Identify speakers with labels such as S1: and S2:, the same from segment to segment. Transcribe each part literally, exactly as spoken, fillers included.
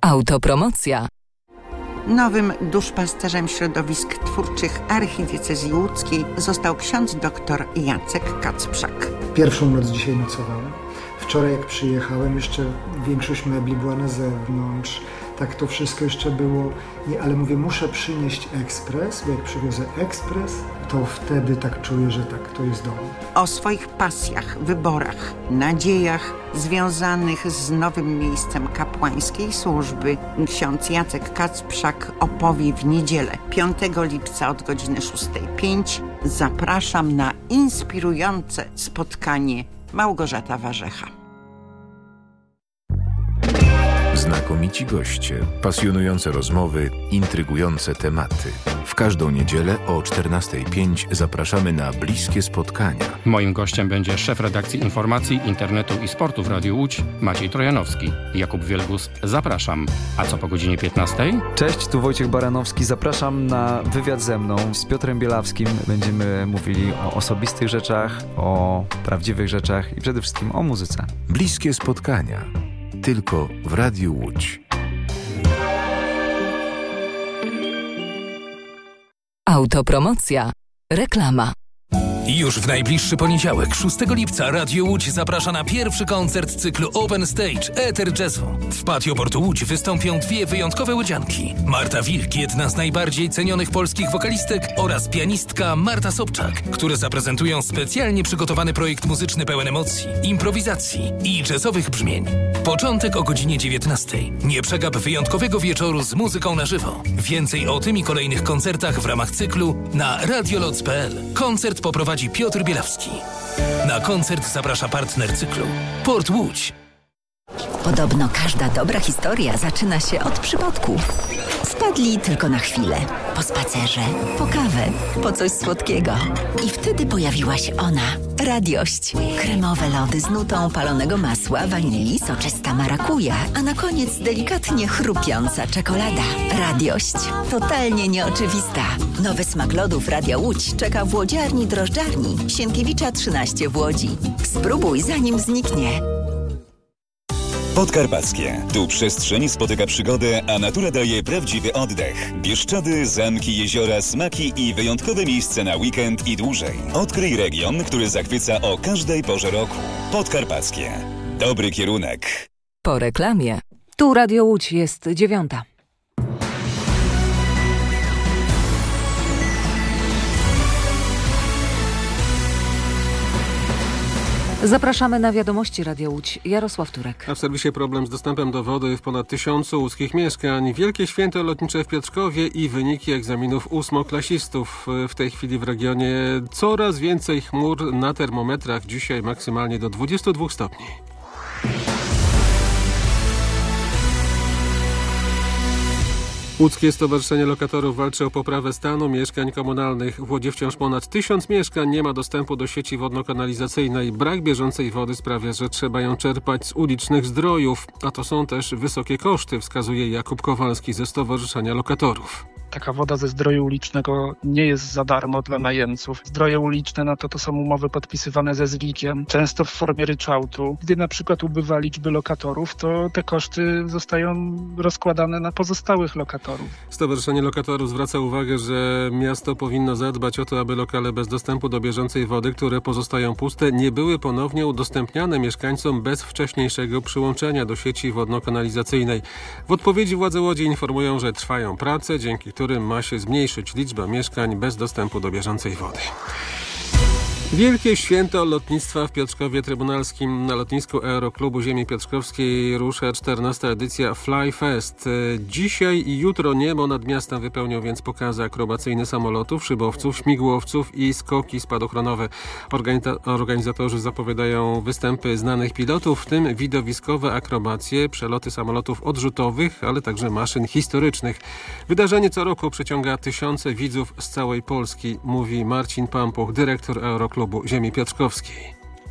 S1: Autopromocja.
S2: Nowym duszpasterzem środowisk twórczych archidiecezji łódzkiej został ksiądz dr Jacek Kacprzak.
S3: Pierwszą noc dzisiaj nocowałem. Wczoraj jak przyjechałem, jeszcze większość mebli była na zewnątrz. Tak to wszystko jeszcze było, nie, ale mówię, muszę przynieść ekspres, bo jak przywiozę ekspres, to wtedy tak czuję, że tak, to jest dom.
S2: O swoich pasjach, wyborach, nadziejach związanych z nowym miejscem kapłańskiej służby ksiądz Jacek Kacprzak opowie w niedzielę, piątego lipca od godziny szóstej pięć. Zapraszam na inspirujące spotkanie. Małgorzata Warzecha.
S4: Znakomici goście, pasjonujące rozmowy, intrygujące tematy. W każdą niedzielę o czternasta pięć zapraszamy na bliskie spotkania.
S5: Moim gościem będzie szef redakcji informacji, internetu i sportu w Radiu Łódź Maciej Trojanowski. Jakub Wielgus, zapraszam. A co po godzinie piętnastej?
S6: Cześć, tu Wojciech Baranowski. Zapraszam na wywiad ze mną z Piotrem Bielawskim. Będziemy mówili o osobistych rzeczach, o prawdziwych rzeczach i przede wszystkim o muzyce.
S4: Bliskie spotkania. Tylko w Radiu Łódź.
S1: Autopromocja. Reklama.
S7: Już w najbliższy poniedziałek, szóstego lipca, Radio Łódź zaprasza na pierwszy koncert cyklu Open Stage Eter Jazzu. W Patio Portu Łódź wystąpią dwie wyjątkowe łodzianki. Marta Wilk, jedna z najbardziej cenionych polskich wokalistek, oraz pianistka Marta Sobczak, które zaprezentują specjalnie przygotowany projekt muzyczny pełen emocji, improwizacji i jazzowych brzmień. Początek o godzinie dziewiętnastej. Nie przegap wyjątkowego wieczoru z muzyką na żywo. Więcej o tym i kolejnych koncertach w ramach cyklu na radioloc kropka p l. Koncert poprowadzi Piotr Bielawski. Na koncert zaprasza partner cyklu Port Łódź.
S8: Podobno każda dobra historia zaczyna się od przypadku. Wpadli tylko na chwilę. Po spacerze, po kawę, po coś słodkiego. I wtedy pojawiła się ona. Radiość. Kremowe lody z nutą palonego masła, wanilii, soczysta marakuja, a na koniec delikatnie chrupiąca czekolada. Radiość. Totalnie nieoczywista. Nowy smak lodów Radia Łódź czeka w łodziarni drożdżarni Sienkiewicza trzynaście w Łodzi. Spróbuj zanim zniknie.
S9: Podkarpackie. Tu przestrzeń spotyka przygodę, a natura daje prawdziwy oddech. Bieszczady, zamki, jeziora, smaki i wyjątkowe miejsce na weekend i dłużej. Odkryj region, który zachwyca o każdej porze roku. Podkarpackie. Dobry kierunek.
S1: Po reklamie.
S10: Tu Radio Łódź, jest dziewiąta. Zapraszamy na wiadomości Radia Łódź. Jarosław Turek.
S11: A w serwisie problem z dostępem do wody w ponad tysiącu łódzkich mieszkań. Wielkie święto lotnicze w Piotrkowie i wyniki egzaminów ósmoklasistów. W tej chwili w regionie coraz więcej chmur na termometrach. Dzisiaj maksymalnie do dwudziestu dwóch stopni. Łódzkie Stowarzyszenie Lokatorów walczy o poprawę stanu mieszkań komunalnych. W Łodzi wciąż ponad tysiąc mieszkań nie ma dostępu do sieci wodno-kanalizacyjnej. Brak bieżącej wody sprawia, że trzeba ją czerpać z ulicznych zdrojów. A to są też wysokie koszty, wskazuje Jakub Kowalski ze Stowarzyszenia Lokatorów.
S12: Taka woda ze zdroju ulicznego nie jest za darmo dla najemców. Zdroje uliczne, no to to są umowy podpisywane ze zlikiem, często w formie ryczałtu. Gdy na przykład ubywa liczby lokatorów, to te koszty zostają rozkładane na pozostałych lokatorów.
S11: Stowarzyszenie Lokatorów zwraca uwagę, że miasto powinno zadbać o to, aby lokale bez dostępu do bieżącej wody, które pozostają puste, nie były ponownie udostępniane mieszkańcom bez wcześniejszego przyłączenia do sieci wodno-kanalizacyjnej. W odpowiedzi władze Łodzi informują, że trwają prace, dzięki którym ma się zmniejszyć liczba mieszkań bez dostępu do bieżącej wody. Wielkie święto lotnictwa w Piotrkowie Trybunalskim. Na lotnisku Aeroklubu Ziemi Piotrkowskiej rusza czternasta edycja Fly Fest. Dzisiaj i jutro niebo nad miastem wypełnią więc pokazy akrobacyjne samolotów, szybowców, śmigłowców i skoki spadochronowe. Organizatorzy zapowiadają występy znanych pilotów, w tym widowiskowe akrobacje, przeloty samolotów odrzutowych, ale także maszyn historycznych. Wydarzenie co roku przyciąga tysiące widzów z całej Polski, mówi Marcin Pampuch, dyrektor Aeroklubu Ziemi Piotrkowskiej.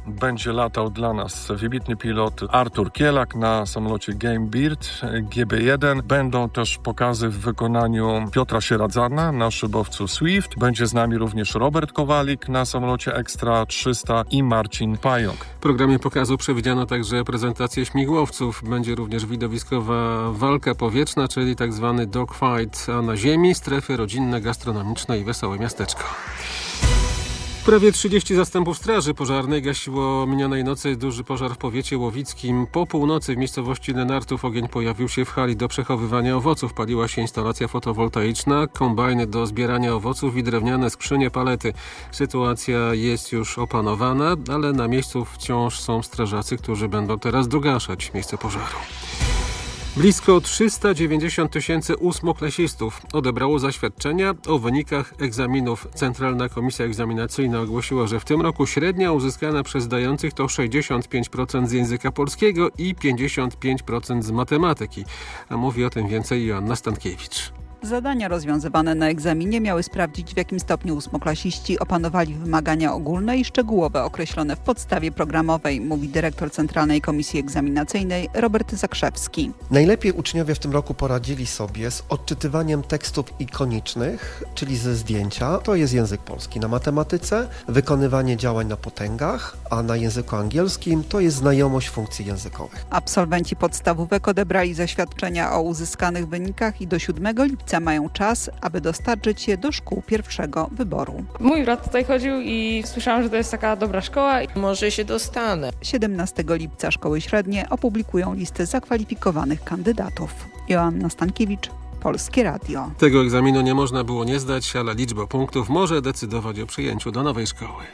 S13: będzie latał dla nas wybitny pilot Artur Kielak na samolocie Gamebird G B jeden. Będą też pokazy w wykonaniu Piotra Sieradzana na szybowcu Swift. Będzie z nami również Robert Kowalik na samolocie Extra trzysta i Marcin Pająk.
S11: W programie pokazu przewidziano także prezentację śmigłowców. Będzie również widowiskowa walka powietrzna, czyli tak zwany dogfight, a na ziemi strefy rodzinne, gastronomiczne i wesołe miasteczko. Prawie trzydzieści zastępów straży pożarnej gasiło minionej nocy duży pożar w powiecie łowickim. Po północy w miejscowości Lenartów ogień pojawił się w hali do przechowywania owoców. Paliła się instalacja fotowoltaiczna, kombajny do zbierania owoców i drewniane skrzynie palety. Sytuacja jest już opanowana, ale na miejscu wciąż są strażacy, którzy będą teraz dogaszać miejsce pożaru. Blisko trzysta dziewięćdziesiąt tysięcy ósmoklasistów odebrało zaświadczenia o wynikach egzaminów. Centralna Komisja Egzaminacyjna ogłosiła, że w tym roku średnia uzyskana przez zdających to sześćdziesiąt pięć procent z języka polskiego i pięćdziesiąt pięć procent z matematyki. A mówi o tym więcej Joanna Stankiewicz.
S14: Zadania rozwiązywane na egzaminie miały sprawdzić, w jakim stopniu ósmoklasiści opanowali wymagania ogólne i szczegółowe określone w podstawie programowej, mówi dyrektor Centralnej Komisji Egzaminacyjnej Robert Zakrzewski.
S15: Najlepiej uczniowie w tym roku poradzili sobie z odczytywaniem tekstów ikonicznych, czyli ze zdjęcia. To jest język polski. Na matematyce wykonywanie działań na potęgach, a na języku angielskim to jest znajomość funkcji językowych.
S14: Absolwenci podstawówek odebrali zaświadczenia o uzyskanych wynikach i do siódmego lipca mają czas, aby dostarczyć je do szkół pierwszego wyboru.
S16: Mój brat tutaj chodził i słyszałam, że to jest taka dobra szkoła.
S17: Może się dostanę.
S14: siedemnastego lipca szkoły średnie opublikują listę zakwalifikowanych kandydatów. Joanna Stankiewicz, Polskie Radio.
S11: Tego egzaminu nie można było nie zdać, ale liczba punktów może decydować o przyjęciu do nowej szkoły.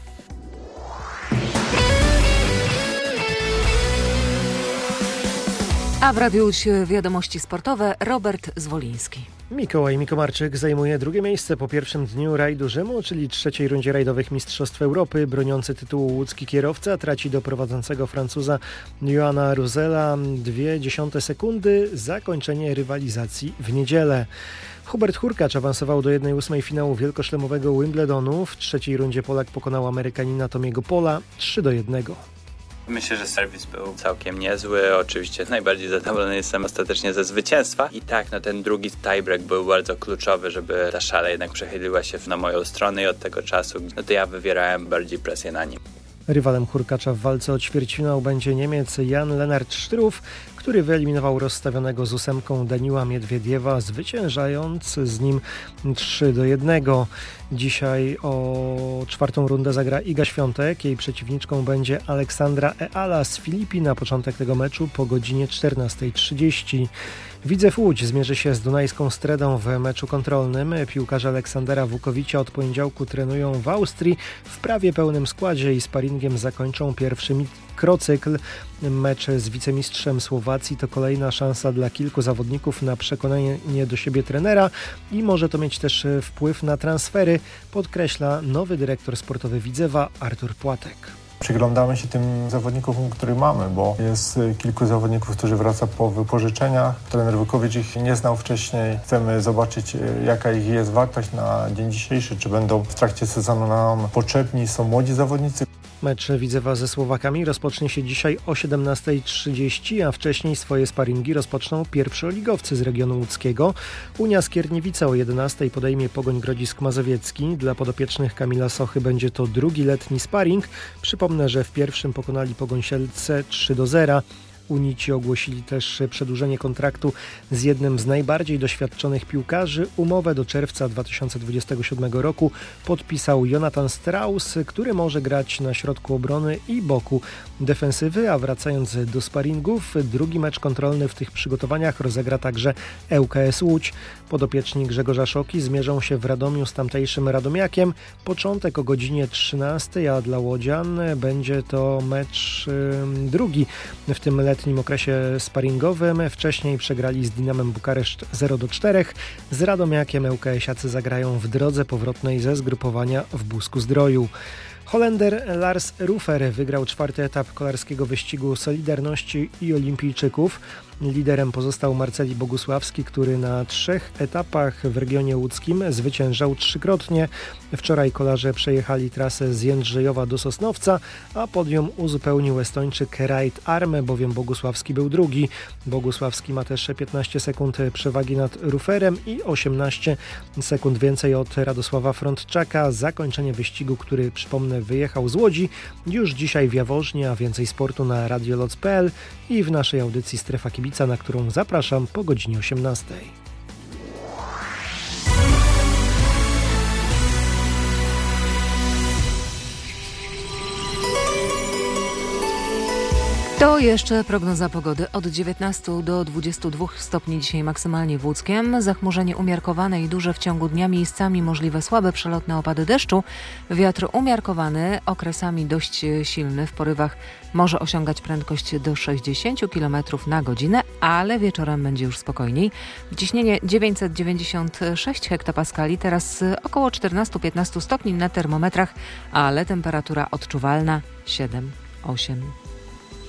S10: A w Radiu Łódź wiadomości sportowe Robert Zwoliński.
S18: Mikołaj Mikomarczyk zajmuje drugie miejsce po pierwszym dniu rajdu Rzymu, czyli trzeciej rundzie rajdowych Mistrzostw Europy. Broniący tytułu łódzki kierowca traci do prowadzącego Francuza Joana Ruzela dwie dziesiąte sekundy. Zakończenie rywalizacji w niedzielę. Hubert Hurkacz awansował do jednej ósmej finału wielkoszlemowego Wimbledonu. W trzeciej rundzie Polak pokonał Amerykanina Tomiego Pola trzy do jednego.
S19: Myślę, że serwis był całkiem niezły. Oczywiście najbardziej zadowolony jestem ostatecznie ze zwycięstwa. I tak, no ten drugi tiebreak był bardzo kluczowy, żeby ta szala jednak przechyliła się na moją stronę i od tego czasu no to ja wywierałem bardziej presję na nim.
S18: Rywalem Hurkacza w walce o ćwierćfinał będzie Niemiec Jan-Lennart Struff, który wyeliminował rozstawionego z ósemką Daniła Miedwiediewa, zwyciężając z nim trzy do jednego. Dzisiaj o czwartą rundę zagra Iga Świątek. Jej przeciwniczką będzie Aleksandra Eala z Filipin. Na początek tego meczu po godzinie czternasta trzydzieści. Widzew Łódź zmierzy się z Dunajską Stredą w meczu kontrolnym. Piłkarze Aleksandra Wukowicia od poniedziałku trenują w Austrii w prawie pełnym składzie i sparingiem zakończą pierwszy mikrocykl. Mecz z wicemistrzem Słowacji to kolejna szansa dla kilku zawodników na przekonanie do siebie trenera i może to mieć też wpływ na transfery, podkreśla nowy dyrektor sportowy Widzewa Artur Płatek.
S20: Przyglądamy się tym zawodnikom, których mamy, bo jest kilku zawodników, którzy wraca po wypożyczeniach. Trener Wukowicz ich nie znał wcześniej. Chcemy zobaczyć, jaka ich jest wartość na dzień dzisiejszy, czy będą w trakcie sezonu nam potrzebni, są młodzi zawodnicy.
S18: Mecz Widzewa ze Słowakami rozpocznie się dzisiaj o siedemnasta trzydzieści, a wcześniej swoje sparingi rozpoczną pierwszoligowcy z regionu łódzkiego. Unia Skierniewice o jedenastej podejmie Pogoń Grodzisk Mazowiecki. Dla podopiecznych Kamila Sochy będzie to drugi letni sparing. Przypomnę, że w pierwszym pokonali Pogoń Siedlce trzy do zera. Unici ogłosili też przedłużenie kontraktu z jednym z najbardziej doświadczonych piłkarzy. Umowę do czerwca dwa tysiące dwudziestego siódmego roku podpisał Jonathan Strauss, który może grać na środku obrony i boku defensywy, a wracając do sparingów, drugi mecz kontrolny w tych przygotowaniach rozegra także L K S Łódź. Podopieczni Grzegorza Szoki zmierzą się w Radomiu z tamtejszym Radomiakiem. Początek o godzinie trzynastej, a dla łodzian będzie to mecz yy, drugi w tym letnim okresie sparingowym. Wcześniej przegrali z Dinamem Bukareszt zero do czterech. Z Radomiakiem ŁKS-iacy zagrają w drodze powrotnej ze zgrupowania w Busku-Zdroju. Holender Lars Rufer wygrał czwarty etap kolarskiego wyścigu Solidarności i Olimpijczyków. Liderem pozostał Marceli Bogusławski, który na trzech etapach w regionie łódzkim zwyciężał trzykrotnie. Wczoraj kolarze przejechali trasę z Jędrzejowa do Sosnowca, a podium uzupełnił Estończyk Reit Arme, bowiem Bogusławski był drugi. Bogusławski ma też piętnaście sekund przewagi nad Ruferem i osiemnaście sekund więcej od Radosława Frądczaka. Zakończenie wyścigu, który, przypomnę, wyjechał z Łodzi, już dzisiaj w Jaworznie, a więcej sportu na radioloc kropka p l i w naszej audycji Strefa Kibica, na którą zapraszam po godzinie osiemnastej.
S10: To jeszcze prognoza pogody. Od dziewiętnastu do dwudziestu dwóch stopni dzisiaj maksymalnie w Łódzkiem. Zachmurzenie umiarkowane i duże w ciągu dnia, miejscami możliwe słabe przelotne opady deszczu. Wiatr umiarkowany, okresami dość silny. W porywach może osiągać prędkość do sześćdziesiąt kilometrów na godzinę, ale wieczorem będzie już spokojniej. Ciśnienie dziewięćset dziewięćdziesiąt sześć hektopaskali, teraz około czternaście do piętnastu stopni na termometrach, ale temperatura odczuwalna siedem osiem.